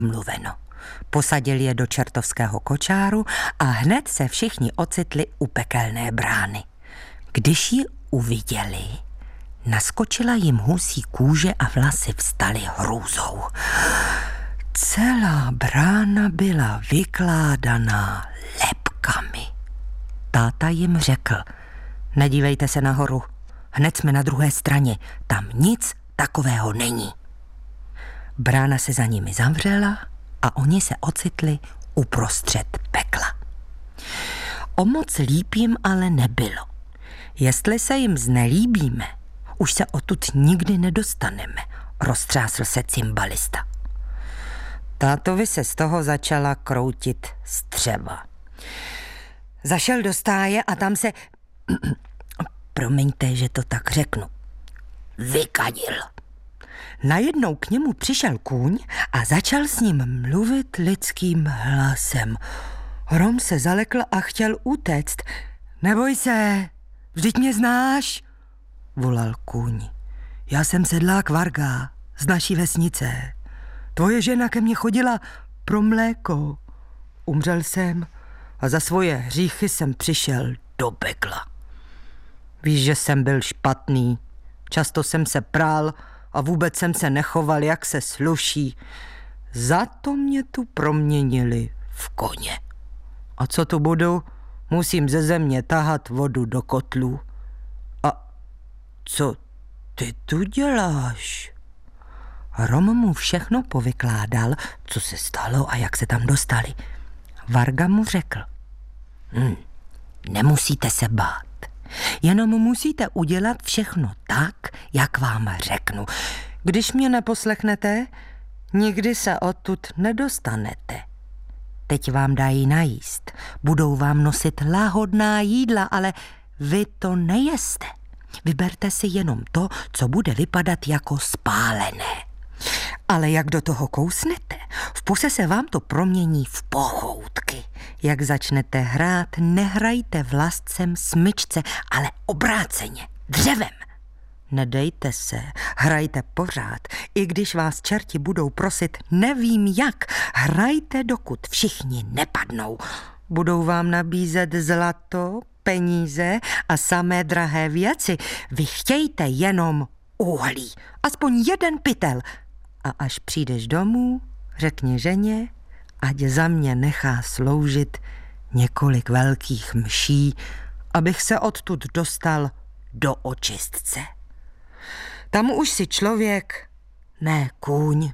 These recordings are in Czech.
mluveno. Posadil je do čertovského kočáru a hned se všichni ocitli u pekelné brány. Když ji uviděli, naskočila jim husí kůže a vlasy vstaly hrůzou. Celá brána byla vykládaná lebkami. Táta jim řekl: nedívejte se nahoru, hned jsme na druhé straně, tam nic takového není. Brána se za nimi zavřela a oni se ocitli uprostřed pekla. O moc líp jim ale nebylo. Jestli se jim znelíbíme, už se odtud nikdy nedostaneme, roztřásl se cymbalista. Tátovi se z toho začala kroutit střeva. Zašel do stáje a tam se, promiňte, že to tak řeknu, vykadil. Najednou k němu přišel kůň a začal s ním mluvit lidským hlasem. Hrom se zalekl a chtěl utéct. Neboj se, vždyť mě znáš, volal kůň. Já jsem sedlák Varga z naší vesnice. Tvoje žena ke mně chodila pro mléko. Umřel jsem a za svoje hříchy jsem přišel do pekla. Víš, že jsem byl špatný. Často jsem se prál a vůbec jsem se nechoval, jak se sluší. Za to mě tu proměnili v koně. A co tu budu? Musím ze země tahat vodu do kotlů. A co ty tu děláš? Rom mu všechno povykládal, co se stalo a jak se tam dostali. Varga mu řekl: nemusíte se bát. Jenom musíte udělat všechno tak, jak vám řeknu. Když mě neposlechnete, nikdy se odtud nedostanete. Teď vám dají najíst, budou vám nosit lahodná jídla, ale vy to nejeste. Vyberte si jenom to, co bude vypadat jako spálené. Ale jak do toho kousnete, v puse se vám to promění v pochoutky. Jak začnete hrát, nehrajte vlastcem smyčce, ale obráceně, dřevem. Nedejte se, hrajte pořád, i když vás čerti budou prosit nevím jak, hrajte, dokud všichni nepadnou. Budou vám nabízet zlato, peníze a samé drahé věci. Vy chtějte jenom uhlí, aspoň jeden pytel. A až přijdeš domů, řekni ženě, ať za mě nechá sloužit několik velkých mší, abych se odtud dostal do očistce. Tam už si člověk, ne kůň.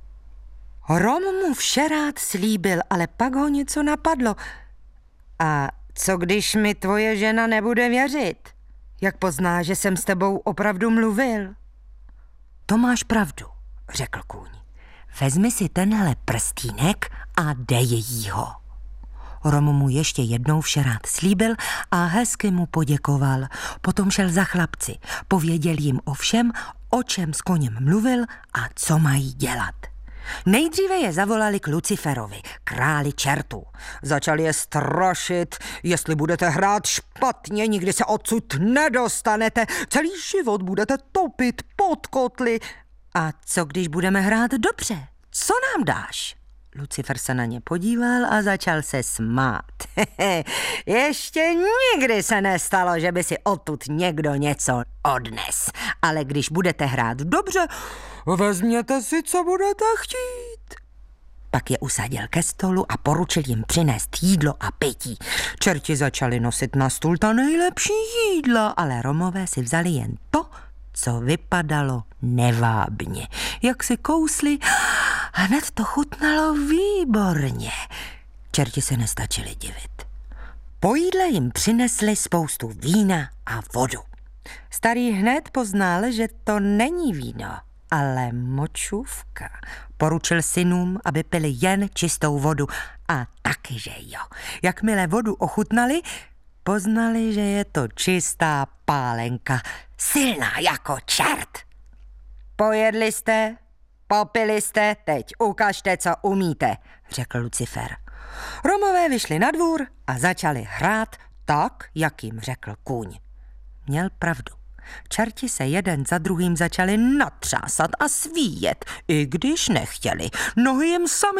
Rom mu vše rád slíbil, ale pak ho něco napadlo. A co když mi tvoje žena nebude věřit? Jak pozná, že jsem s tebou opravdu mluvil? To máš pravdu, řekl kůň. Vezmi si tenhle prstínek a dej jí ho. Rom mu ještě jednou vše rád slíbil a hezky mu poděkoval. Potom šel za chlapci, pověděl jim o všem, o čem s koněm mluvil a co mají dělat. Nejdříve je zavolali k Luciferovi, králi čertů. Začali je strašit: jestli budete hrát špatně, nikdy se odsud nedostanete, celý život budete topit pod kotly. A co když budeme hrát dobře? Co nám dáš? Lucifer se na ně podíval a začal se smát. Ještě nikdy se nestalo, že by si odtud někdo něco odnes. Ale když budete hrát dobře, vezměte si, co budete chtít. Pak je usadil ke stolu a poručil jim přinést jídlo a pití. Čerti začali nosit na stůl ta nejlepší jídla, ale Romové si vzali jen to, co vypadalo nevábně. Jak si kousli, hned to chutnalo výborně. Čerti se nestačili divit. Po jídle jim přinesli spoustu vína a vodu. Starý hned poznal, že to není víno, ale močůvka. Poručil synům, aby pili jen čistou vodu. A taky, že jo. Jakmile vodu ochutnali, poznali, že je to čistá pálenka, silná jako čert. Pojedli jste, popili jste, teď ukažte, co umíte, řekl Lucifer. Romové vyšli na dvůr a začali hrát tak, jak jim řekl kůň. Měl pravdu. Čerti se jeden za druhým začali natřásat a svíjet, i když nechtěli. Nohy jim sami